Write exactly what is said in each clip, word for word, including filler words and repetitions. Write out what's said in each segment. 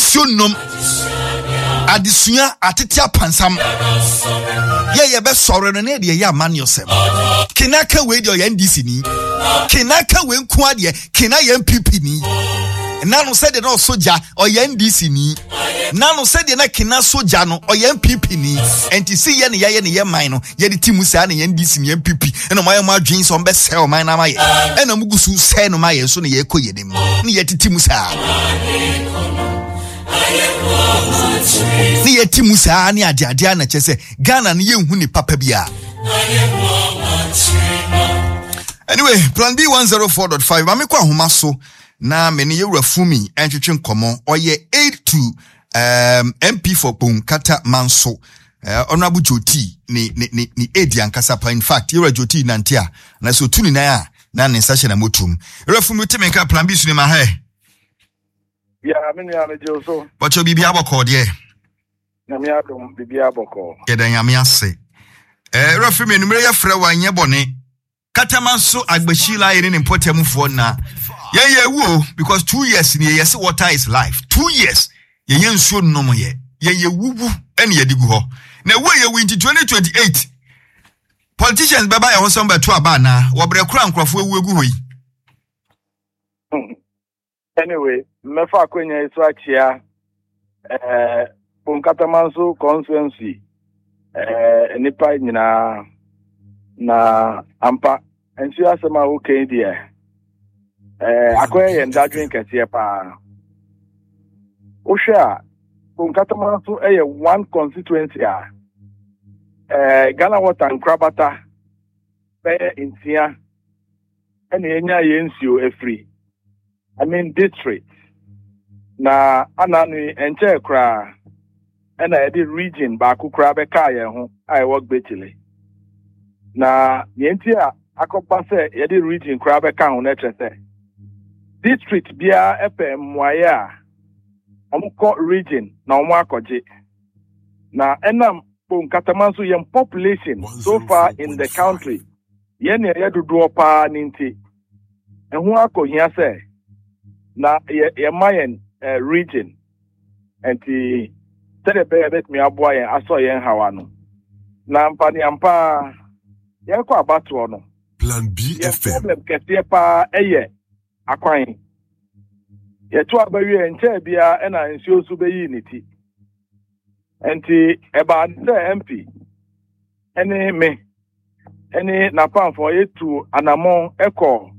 nsuo nom adesua atetia pansam ye ye be soro no na de ye amane yosem kinaka we de N D C ni kinaka we nku ade kina ye M P P ni na no said no soja or N D C ni na no said na kina soja no or M P P ni enti si ye ne ye ne ye man no ye de timu sa na N D C ni M P P na mo ye ma dwen so be sell man na ma ye e na mugusu sell no ma ye so na ye koye dem ni ye titimu sa ni ye timu sa ni ade ade na che se Ghana ni ye hu ni papa bia. Anyway, plan B one oh four point five mame kwa homa so na me ne yewura fumi entwetwe nkomo oye eight to um M P for Bonkata Manso uh, honorable Joti ni ni ni, ni edi ankasa pa. In fact yewura Joti nantia na so tuni na ya na ne sahye na motum yewura fumi temenka plan B suni ma ha ya me ne ame je so wacho bibia bokọ de na me adom bibia bokọ kedan ya me ase eh yewura fumi enumere ya frɛ wa nye bone Katamanso agbashila ire ni potem for na ye ye wo because two years ni ye say water is life. Two years ye ye nsuo no mo ye ye ye wuwu ene ye digu ho na wo ye win twenty twenty-eight politicians baba ye ho so beto aba na wo bre kura nkrofo ewu egu hoyi. Anyway me fa kwenya iso achia eh Katamanso constituency eh nipa nyina na ampa ensu asema okay dia eh akoye yenda drink kese pa osha Katamanso eye one constituency a eh Ghana Water and Krabata be intia ene enya yensuo efri I mean district na anani enche kra ena edi region ba akukra be ka ye ho ai work betile na yenti a akopa se ye di region kra be ka ho na trese district bia epe mwaye a omko region na omo akoje na enam Katamanso yem population so far in the country ye ne ye dodo pa ninti ehu akohia se na ye, ye mayen uh, region enti tede be bet me aboa yen aso yen hawa no na mpani ampa ye ko abato no Plan B F M problem kete pa eye akwan ye to abawie nche bia e na nsuo su be yi niti enti eba de M P ene me ene na panfo ye tu anamon eko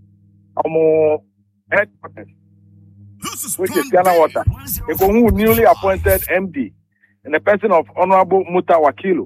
omo headquarters which is Ghana Water. A newly appointed M D in the person of Honorable Muta Wakilu.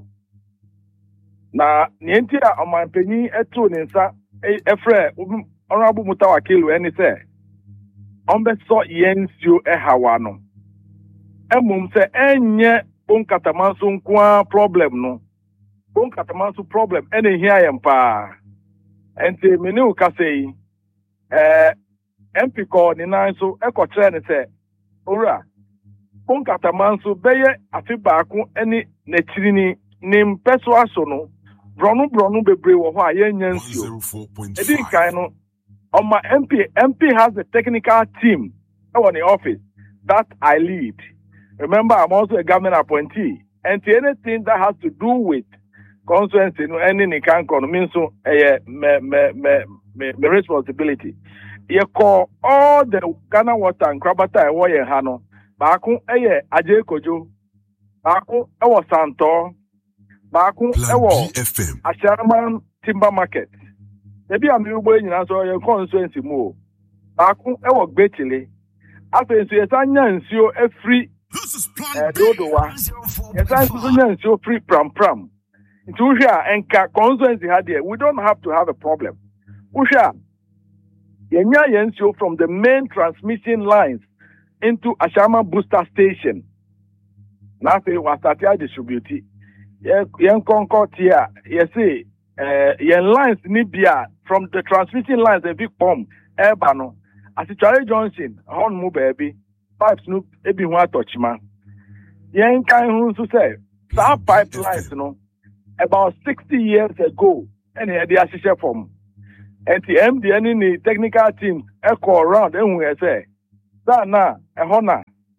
Na nientia omanpenyi etu ninsa efre Honorable Muta Wakilu eni se ombe so yensio ehawano. Emum se enye Katamanso nkwa problem no. Katamanso problem ene hia yempa. Enti meni ukasei eh M P ko ni nan so e ko tre ne se ora Katamanso beye afi baako eni na chiri ni ni mpeso aso no bronu bronu bebre wo ho a ye nyansio e din kan no oma M P M P has a technical team in the office that I lead. Remember, I'm also a government appointee, and anything that has to do with constituency no any can mean so eh me me me me responsibility. You call all the Ghana Water and Krabata and Warrior Hano, Baku Eye Aje Kojo, Baku Ewa Santo, Baku Ewa Asharaman Timber Market. Maybe I'm going to answer your constituency more. Baku Ewa Betile. After you say, you a free Dodowa. Yes, I say, free pram pram. Into here and constituency had here. We don't have to have a problem. Usha. Yenya Yensio from the main transmission lines into Ashama booster station. Now say was started distribute. Yen concord here. You see, uh, yen lines nibia from the transmission lines a big pump. Ebano. As a Charlie Johnson, on move baby. Pipes no ebi one touch man. Yen kind who to say that pipelines no about sixty years ago and he had the associate form. And the M D and the technical team echo around and we say that na a honor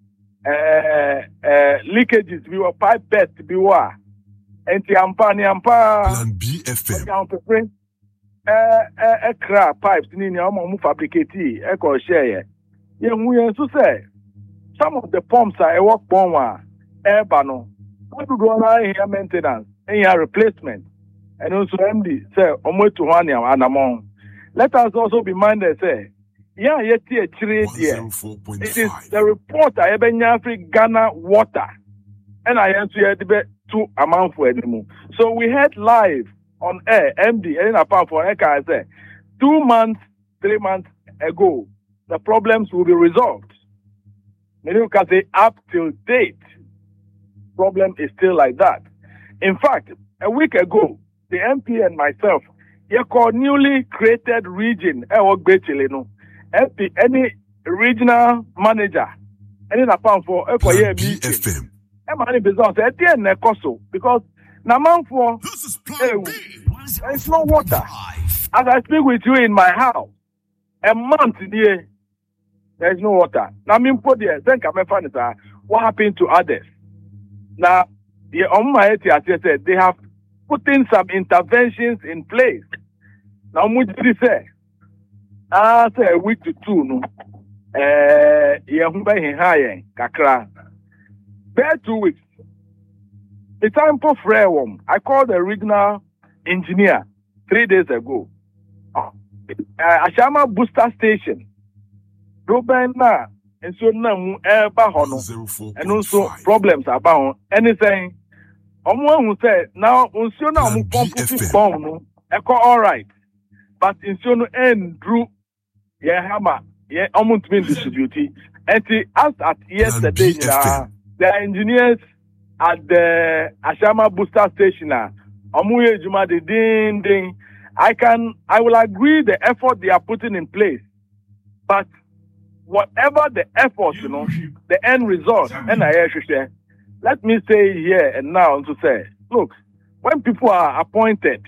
uh, uh, leakages bi wɔ pipe burst bi wɔ a enti ampa ne ampa Plan B F M down pepre eh eh kra pipes ni ni omo mu fabricate e ko share ye ye hu ye so say some of the pumps are work pon wa e ba no what do go na here maintenance and here replacement and also M D say omo to ho ania anamon. Let us also be minded say yeah ye tie chire there it is the report I ebenya free Ghana water and I answer ye the two amount for anymore. So we had live on air M D and apart for Eka I say two months three months ago the problems will be resolved. You can say up till date problem is still like that. In fact, a week ago the M P and myself you called newly created region M P any regional manager any apart for a Plan B F M Emani business at the end coso because na man for there is no water. As I speak with you in my house, a month there, there is no water. Now me put there, then come and find it. What happened to others? Now the Omma said they have put in some interventions in place. Now much did say ah say a week to two no eh yehumba high kakra. Bare two weeks. The time for Frewom, I called the regional engineer three days ago. Uh, Ashama booster station. Ruben na and so now eba hono and also problems about anything. Someone who said now unso na mu pump phone no echo all right. But inso no end drew yeah hammer yeah almost been distributed. And as at yesterday the engineers at the Ashama booster station, Omuye Juma the ding ding. I can, I will agree the effort they are putting in place, but whatever the effort, you know, the end result, and I share. Let me say here and now to say, look, when people are appointed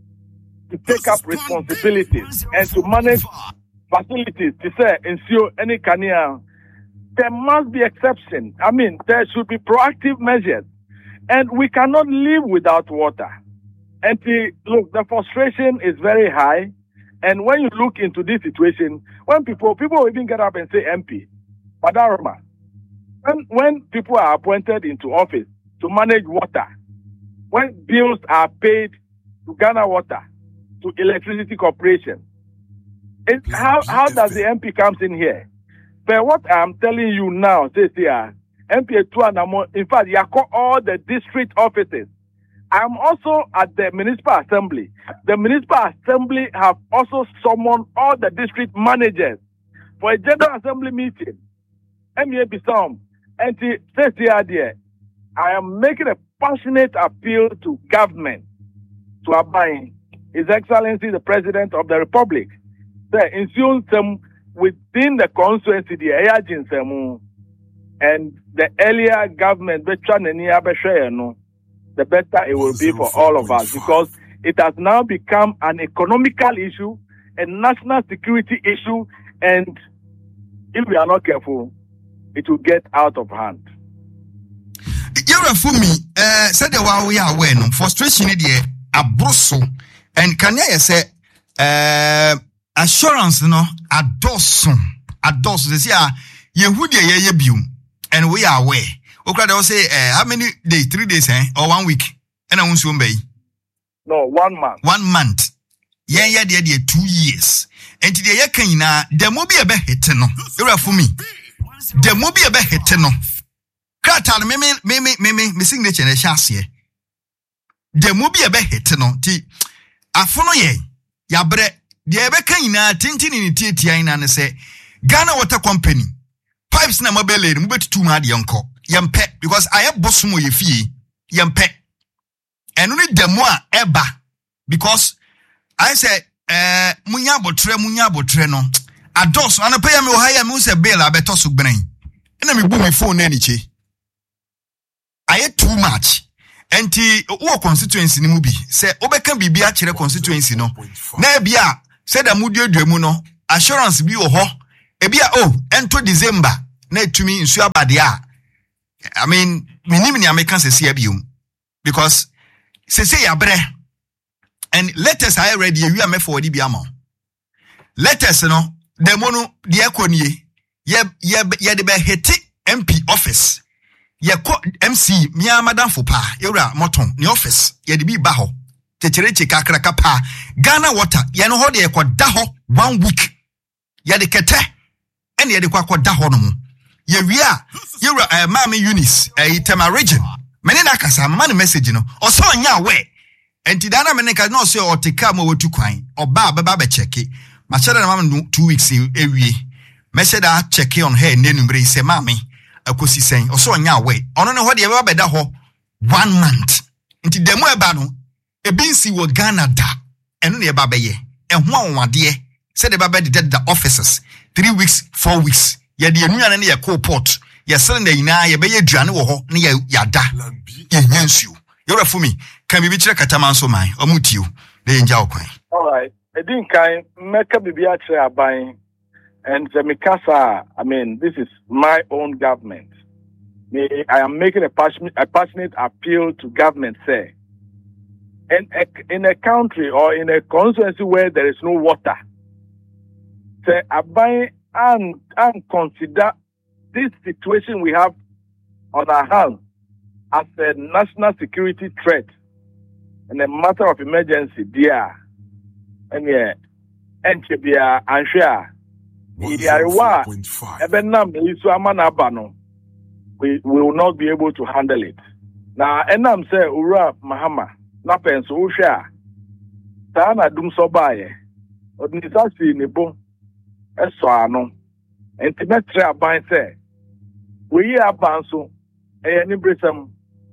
to take up responsibilities and to manage facilities, to say ensure any canal. There must be exception. I mean, there should be proactive measures. And we cannot live without water. And the, look, the frustration is very high. And when you look into this situation, when people, people even get up and say M P, Padaroma, when, when people are appointed into office to manage water, when bills are paid to Ghana Water, to Electricity Corporation, it, how, how does the M P comes in here? But what I'm telling you now, say, M P two and in fact, you call all the district offices. I'm also at the municipal assembly. The municipal assembly have also summoned all the district managers for a general assembly meeting. M A B some and say, I am making a passionate appeal to government to abide His Excellency the President of the Republic. Say, ensure some within the constituency, the agency, and the earlier government, the better it will be for all of us, because it has now become an economical issue, a national security issue, and if we are not careful, it will get out of hand. You're for me, uh, said the while we are when frustration idea a brusso, and can I say, uh, assurance no adosun adosun they say ah yehu de ye yebium and we are aware okra they say uh, how many days three days eh or one week and I won't be no one month one month yeah yeah there there two years and the ye kan na there mo be ebe hit no you for me there mo be ebe hit no krata me me me me me me signature na chance there mo be ebe hit no ti afono ye ya bre the Ebeka ina tintin in Titia in and say Ghana Water Company pipes na mabele mubet two mad yanko yampe because I have bosumo ye fee yampe and only demoa eba because I say eh munya botre munya botre no ados anapaya me ohaya me say bill abeto so gbran na me bu me phone na niche I too much. Enti wo constituency ni mu bi say obeka bibia kire constituency no na bia said a muduaduamu no assurance bi wo ho e bia oh ento December na etumi nsu abade a I mean, minimum Americans is here because say say yabre and letters I read you are for the biamo. Letters no the mono the economy ye ye ye the heti M P office ye ko M C mia madam fopa ewra moton ne office ye de bi ba ho techereche kakra kapa Ghana water ye no ho de ko da ho one week ye de kete ene ye de kwa ko da ho no mu ye wia ye wra uh, mama Eunice eh uh, Tema region mene na kasa man message no oso nya we enti dana mene ka no so otika ma wotu kwan oba baba be checke ma chere na mama two weeks ewie me said I check on her nenumbre say mami akosi sen oso nya we ono ne ho de baba be da ho one month enti demu eba no ebinsi wo Ghana da eno ne baba ye ehwo anwade said the baba did the officers three weeks four weeks ye de enuana ne ye cool pot ye sele na ina ye be ye duane wo ho ne ye yada ye nyansuo ye refu mi kan bibi kire katamanso man omutio de nja okwan. All right, edin kan meka bibi a kire aban and the Mikasa, I mean, this is my own government. I am making a passionate, a passionate appeal to government, say, in a, in a country or in a constituency where there is no water, say, abide and, and consider this situation we have on our hands as a national security threat and a matter of emergency, dear. And yeah, and to be unsure. Yariwa, Ebenam Isuamana Bano, we will not be able to handle it. Now, Enam say Ura Mahama, Napen Susha, Tana Dum Sobaye, Odnisasi Nibo, Eswano, and Timetra Bain say, we are Banso, and Nibrisam,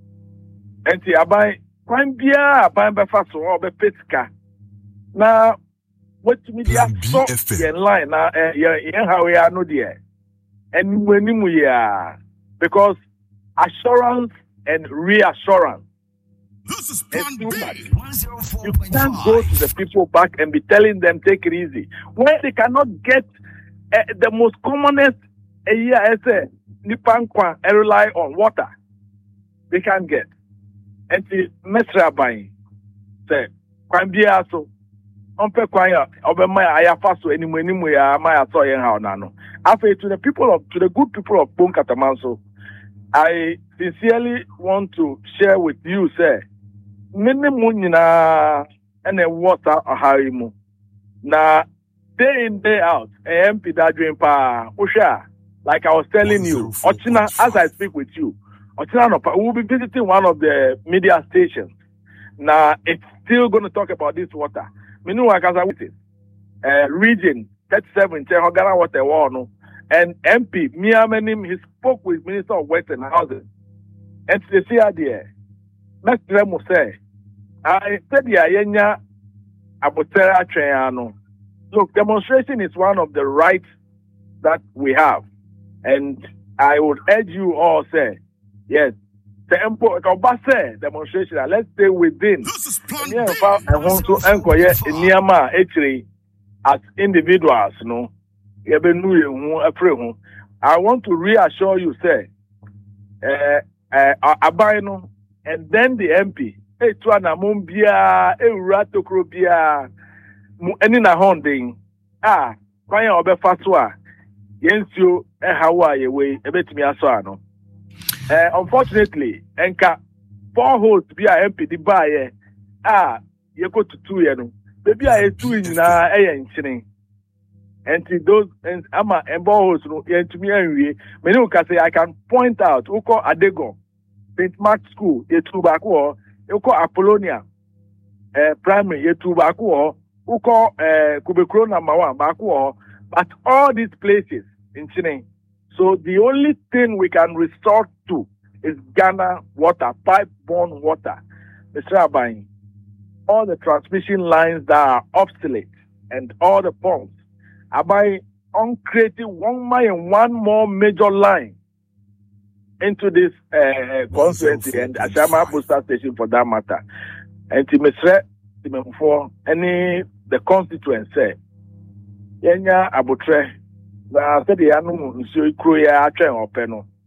and Tiabai, Quambia, Bambafaso, or Bepitka. Now, what me dia so in line na eh yeah how we are no there and when we are because assurance and reassurance this is plan B. You can't go to the people back and be telling them take it easy when they cannot get uh, the most commonest a year I say nipankwa rely on water they can't get and the mesra buying say kwambia so Ompe kwanya obema ayafaso anyway anyway my so yen how nano. After to the people of to the good people of Bon Katamanso, I sincerely want to share with you, say, many munina and a water a harimu. Na day in day out, a M P that dream pa Osha, like I was telling you, Ochina, as I speak with you, Ochina we will be visiting one of the media stations. Now it's still gonna talk about this water. Minua Gaza with it. Uh, region thirty-seven, Ghana water war no, and M P Miamenim he spoke with Minister of Western Housing. And to see there, Mister Remo say, I said the Ayenya Abotera Triano. Look, demonstration is one of the rights that we have. And I would urge you all say, yes, the empo say demonstration. Let's stay within. Yeah, I want to enquire in Niama actually as individuals, no. I want to reassure you, say, uh, uh, Abino, and then the M P. Hey, Tuana Mumbia, a Ratokropia, Enina Honding. Ah, Quaya Obe Fatwa. Yes, you, a Hawaii way, a bit me asano. Uh, unfortunately, enka four holes be a M P di buy ah you go to two years no baby I two in na eh nchine and those and ama and holes no to me anyway me no can say I can point out uko Adego Saint Mark School ye two back or uko Apollonia uh, primary ye two back or uko uh, Kubekro number one back or but all these places in Chine. So the only thing we can resort to is Ghana water, pipe-borne water. Mister Abain, all the transmission lines that are obsolete and all the pumps, Abain, on creating one mile and one more major line into this uh, constituency and Ashama booster station for that matter. And to Mister for any the constituency, Yenya Abutre. Na said the animal nso ikro ya atwen openo